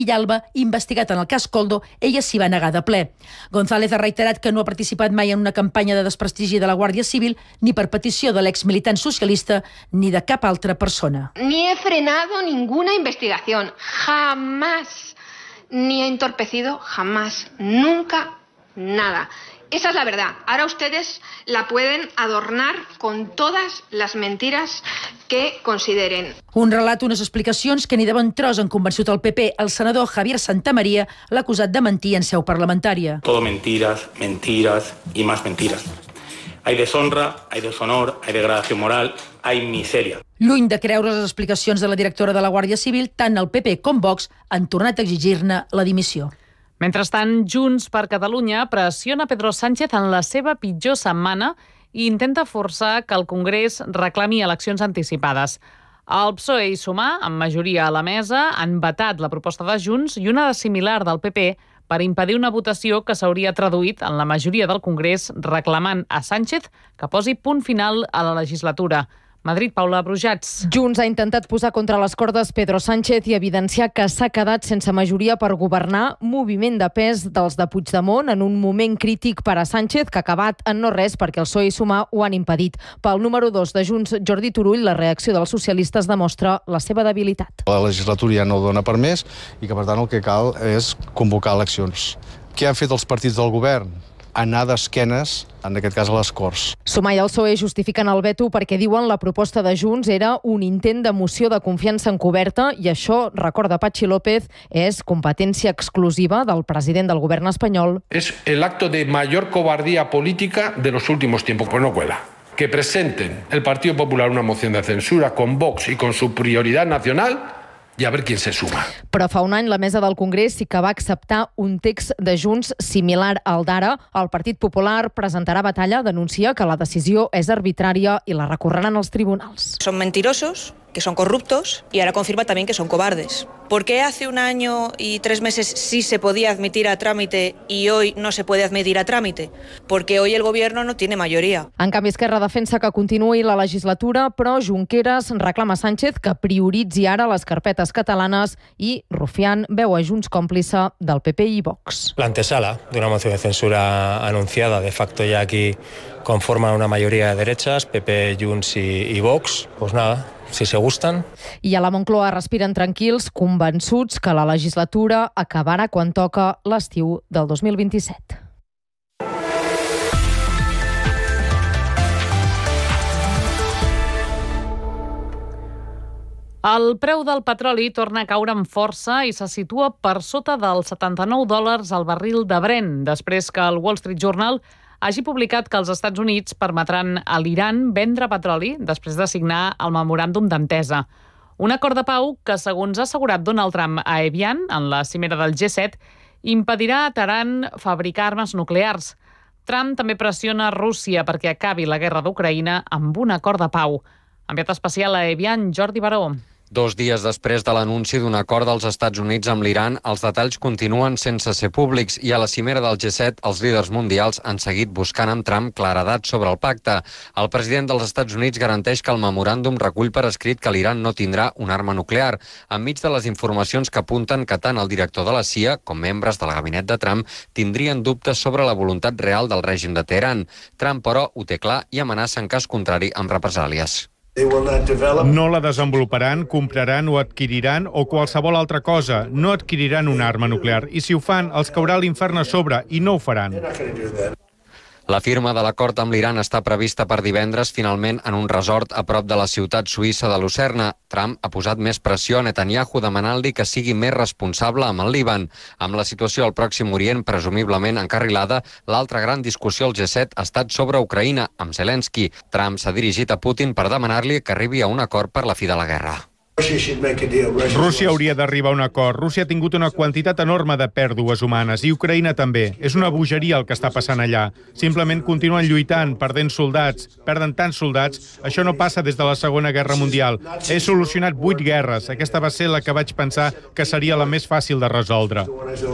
Villalba, investigat en el cas Koldo, ella s'hi va negar de ple. González ha reiterat que no ha participat mai en una campanya de desprestigi de la Guàrdia Civil ni per petició de l'exmilitant socialista ni de cap altra persona. Ni he frenado ninguna investigación, jamás. Ni he entorpecido, jamás, nunca, nada. Esa es la verdad. Ahora ustedes la pueden adornar con todas las mentiras que consideren. Un relat, unes explicacions que ni de bon tros han convençut el PP. El senador Javier Santamaría l'ha acusat de mentir en seu parlamentària. Todo mentiras, mentiras y más mentiras. Hay deshonra, hay deshonor, hay degradación moral, hay miseria. Lluny de creure les explicacions de la directora de la Guàrdia Civil, tant el PP com Vox han tornat a exigir-ne la dimissió. Mentrestant, Junts per Catalunya pressiona Pedro Sánchez en la seva pitjor setmana i intenta forçar que el Congrés reclami eleccions anticipades. El PSOE i Sumar, amb majoria a la mesa, han vetat la proposta de Junts i una de similar del PP per impedir una votació que s'hauria traduït en la majoria del Congrés reclamant a Sánchez que posi punt final a la legislatura. Madrid, Paula Brujats. Junts ha intentat posar contra les cordes Pedro Sánchez i evidenciar que s'ha quedat sense majoria per governar, moviment de pes dels de Puigdemont en un moment crític per a Sánchez, que ha acabat en no res perquè el PSOE i Sumar ho han impedit. Pel número 2 de Junts, Jordi Turull, la reacció dels socialistes demostra la seva debilitat. La legislatura ja no dona per més i que, per tant, el que cal és convocar eleccions. Què han fet els partits del govern? Anar d'esquenes, en aquest cas a les Corts. Sumar i el PSOE justifiquen el veto perquè diuen la proposta de Junts era un intent de moció de confiança encoberta i això, recorda Patxi López, és competència exclusiva del president del govern espanyol. Es el acto de mayor cobardía política de los últimos tiempos, pues no cuela. Que presenten el Partido Popular una moción de censura con Vox y con su prioridad nacional i a veure qui se suma. Però fa un any la mesa del Congrés sí que va acceptar un text de Junts similar al d'ara. El Partit Popular presentarà batalla, denuncia que la decisió és arbitrària i la recorreran als tribunals. Son mentirosos, que son corruptos y ahora confirma también que son cobardes. ¿Por qué hace un año y 3 meses sí se podía admitir a trámite y hoy no se puede admitir a trámite? Porque hoy el gobierno no tiene mayoría. En canvi, Esquerra defensa que continuï la legislatura, però Junqueras reclama a Sánchez que prioritzi ara les carpetes catalanes i Rufián veu a Junts còmplice del PP i Vox. La antesala de una moción de censura anunciada, de facto ya aquí conforman una mayoría de derechas, PP, Junts y Vox, pues nada, si se gustan. I a la Moncloa respiren tranquils, convençuts que la legislatura acabarà quan toca l'estiu del 2027. El preu del petroli torna a caure amb força i se situa per sota dels $79 al barril de Brent, després que el Wall Street Journal hagi publicat que els Estats Units permetran a l'Iran vendre petroli després de signar el memoràndum d'entesa. Un acord de pau que, segons ha assegurat Donald Trump a Evian, en la cimera del G7, impedirà a Teheran fabricar armes nuclears. Trump també pressiona Rússia perquè acabi la guerra d'Ucraïna amb un acord de pau. Enviat especial a Evian, Jordi Baró. 2 dies després de l'anunci d'un acord dels Estats Units amb l'Iran, els detalls continuen sense ser públics i a la cimera del G7 els líders mundials han seguit buscant amb Trump claredat sobre el pacte. El president dels Estats Units garanteix que el memoràndum recull per escrit que l'Iran no tindrà una arma nuclear, enmig de les informacions que apunten que tant el director de la CIA com membres del gabinet de Trump tindrien dubtes sobre la voluntat real del règim de Teheran. Trump, però, ho té clar i amenaça en cas contrari amb represàlies. No la desenvoluparan, compraran o adquiriran o qualsevol altra cosa. No adquiriran una arma nuclear. I si ho fan, els caurà l'infern a sobre i no ho faran. La firma de l'acord amb l'Iran està prevista per divendres, finalment, en un resort a prop de la ciutat suïssa de Lucerna. Trump ha posat més pressió a Netanyahu demanant-li que sigui més responsable amb el Líban. Amb la situació al Pròxim Orient presumiblement encarrilada, l'altra gran discussió al G7 ha estat sobre Ucraïna, amb Zelensky. Trump s'ha dirigit a Putin per demanar-li que arribi a un acord per la fi de la guerra. Rússia hauria d'arribar a un acord. Rússia ha tingut una quantitat enorme de pèrdues humanes i Ucraïna també. És una bogeria el que està passant allà. Simplement continuen lluitant, perdent soldats. Perden tants soldats. Això no passa des de la Segona Guerra Mundial. He solucionat 8 guerres. Aquesta va ser la que vaig pensar que seria la més fàcil de resoldre.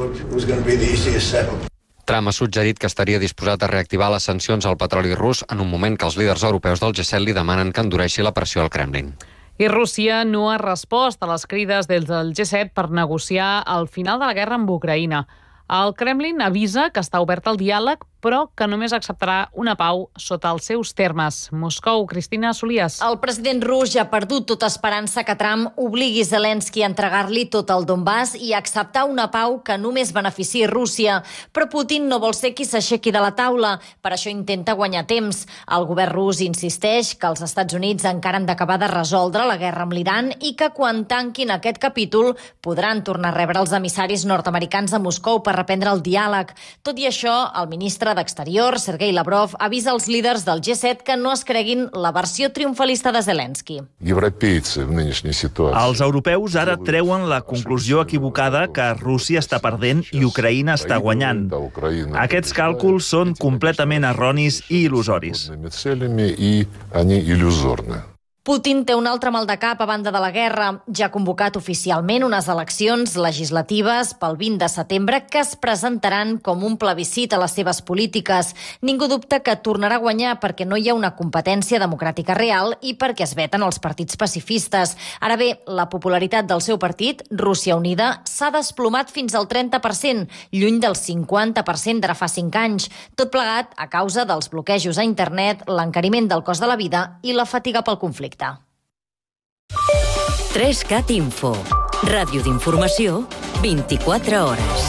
Trump ha suggerit que estaria disposat a reactivar les sancions al petroli rus en un moment que els líders europeus del G7 li demanen que endureixi la pressió al Kremlin. I Rússia no ha respost a les crides des del G7 per negociar el final de la guerra amb Ucraïna. El Kremlin avisa que està obert al diàleg, però que només acceptarà una pau sota els seus termes. Moscou, Cristina Solias. El president rus ja ha perdut tota esperança que Trump obligui Zelensky a entregar-li tot el Donbass i a acceptar una pau que només beneficiï Rússia. Però Putin no vol ser qui s'aixequi de la taula. Per això intenta guanyar temps. El govern rus insisteix que els Estats Units encara han d'acabar de resoldre la guerra amb l'Iran i que quan tanquin aquest capítol podran tornar a rebre els emissaris nord-americans a Moscou per reprendre el diàleg. Tot i això, el ministre d'Exterior, Sergei Lavrov, avisa als líders del G7 que no es creguin la versió triomfalista de Zelensky. Els europeus ara treuen la conclusió equivocada que Rússia està perdent i Ucraïna està guanyant. Aquests càlculs són completament erronis i il·lusoris. Putin té un altre mal de cap a banda de la guerra. Ja ha convocat oficialment unes eleccions legislatives pel 20 de setembre que es presentaran com un plebiscit a les seves polítiques. Ningú dubta que tornarà a guanyar perquè no hi ha una competència democràtica real i perquè es veten els partits pacifistes. Ara bé, la popularitat del seu partit, Rússia Unida, s'ha desplomat fins al 30%, lluny del 50% d'ara fa 5 anys. Tot plegat a causa dels bloquejos a internet, l'encariment del cost de la vida i la fatiga pel conflicte. 3CAT Info. Ràdio d'informació, 24 hores.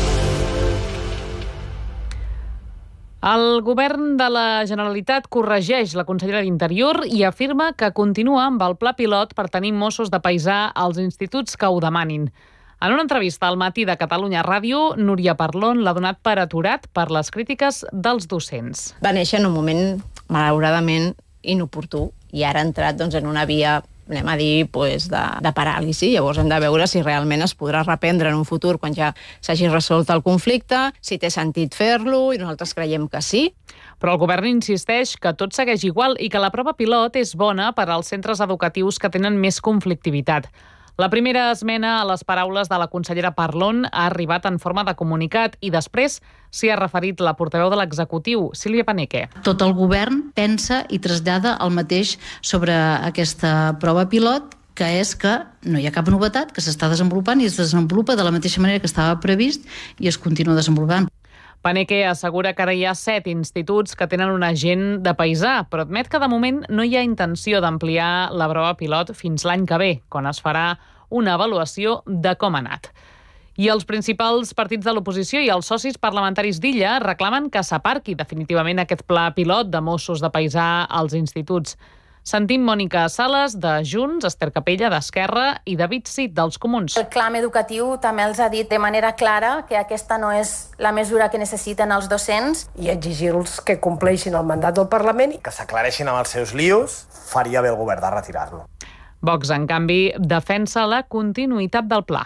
El govern de la Generalitat corregeix la consellera d'Interior i afirma que continua amb el pla pilot per tenir Mossos de paisà als instituts que ho demanin. En una entrevista al Matí de Catalunya Ràdio, Núria Parlon l'ha donat per aturat per les crítiques dels docents. Va néixer en un moment, malauradament, inoportú i ara ha entrat en una via, anem a dir, de paràlisi. Llavors hem de veure si realment es podrà reprendre en un futur quan ja s'hagi resolt el conflicte, si té sentit fer-lo, i nosaltres creiem que sí. Però el govern insisteix que tot segueix igual i que la prova pilot és bona per als centres educatius que tenen més conflictivitat. La primera esmena a les paraules de la consellera Parlon ha arribat en forma de comunicat i després s'hi ha referit la portaveu de l'executiu, Sílvia Paneque. Tot el govern pensa i trasllada el mateix sobre aquesta prova pilot, que és que no hi ha cap novetat, que s'està desenvolupant i es desenvolupa de la mateixa manera que estava previst i es continua desenvolupant. Paneque assegura que ara hi ha 7 instituts que tenen un agent de paisà, però admet que de moment no hi ha intenció d'ampliar la prova pilot fins l'any que ve, quan es farà una avaluació de com ha anat. I els principals partits de l'oposició i els socis parlamentaris d'Illa reclamen que s'aparqui definitivament aquest pla pilot de Mossos de paisà als instituts. Sentim Mònica Sales, de Junts, Esther Capella, d'Esquerra, i David Cid, dels Comuns. El clam educatiu també els ha dit de manera clara que aquesta no és la mesura que necessiten els docents. I exigir-los que compleixin el mandat del Parlament i que s'aclareixin amb els seus lios, faria bé el govern de retirar-lo. Vox, en canvi, defensa la continuïtat del pla.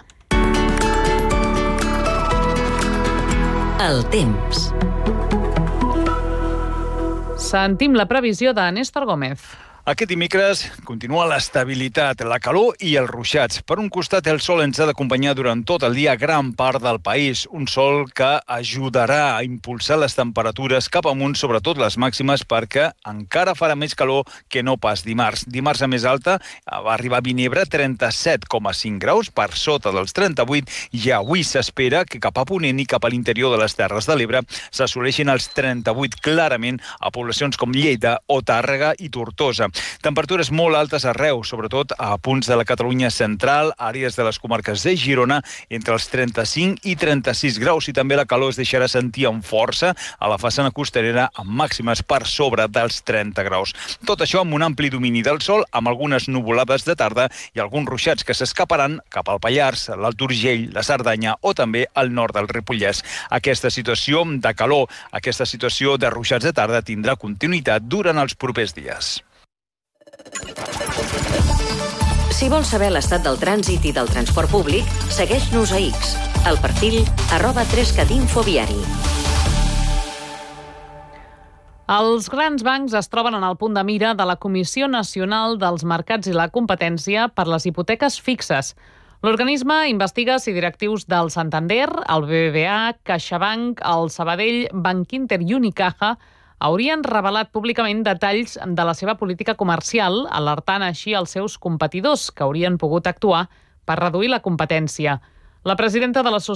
El temps. Sentim la previsió de Néstor Gómez. Aquest dimecres continua l'estabilitat, la calor i els ruixats. Per un costat, el sol ens ha d'acompanyar durant tot el dia gran part del país. Un sol que ajudarà a impulsar les temperatures cap amunt, sobretot les màximes, perquè encara farà més calor que no pas dimarts. Dimarts a més alta va arribar a Vinebre 37,5 graus, per sota dels 38, i avui s'espera que cap a Ponent i cap a l'interior de les Terres de l'Ebre s'assoleixin els 38 clarament a poblacions com Lleida o Tàrrega i Tortosa. Temperatures molt altes arreu, sobretot a punts de la Catalunya central, àrees de les comarques de Girona, entre els 35 i 36 graus, i també la calor es deixarà sentir amb força a la façana costanera amb màximes per sobre dels 30 graus. Tot això amb un ampli domini del sol, amb algunes nuvolades de tarda i alguns ruixats que s'escaparan cap al Pallars, l'Alt Urgell, la Cerdanya o també al nord del Ripollès. Aquesta situació de calor, aquesta situació de ruixats de tarda tindrà continuïtat durant els propers dies. Si vols saber l'estat del trànsit i del transport públic, segueix-nos a X, al perfil @3catinfoviari. Els grans bancs es troben en el punt de mira de la Comissió Nacional dels Mercats i la Competència per les hipoteques fixes. L'organisme investiga si directius del Santander, el BBVA, CaixaBank, el Sabadell, Bankinter i Unicaja haurien revelat públicament detalls de la seva política comercial, alertant així els seus competidors, que haurien pogut actuar per reduir la competència. La presidenta de l'associació